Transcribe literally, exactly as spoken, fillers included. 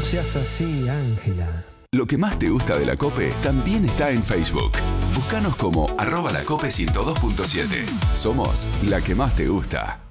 seas así, Ángela. Lo que más te gusta de la COPE también está en Facebook. Búscanos como arroba la cope ciento dos punto siete. Somos la que más te gusta.